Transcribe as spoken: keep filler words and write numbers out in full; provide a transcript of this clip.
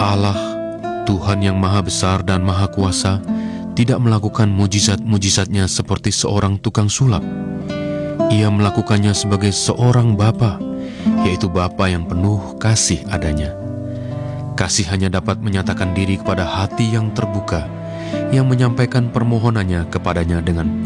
Allah, Tuhan yang Maha Besar dan Maha Kuasa, tidak melakukan mujizat-mujizatnya seperti seorang tukang sulap. Ia melakukannya sebagai seorang Bapa, yaitu Bapa yang penuh kasih adanya. Kasih hanya dapat menyatakan diri kepada hati yang terbuka, yang menyampaikan permohonannya kepadanya dengan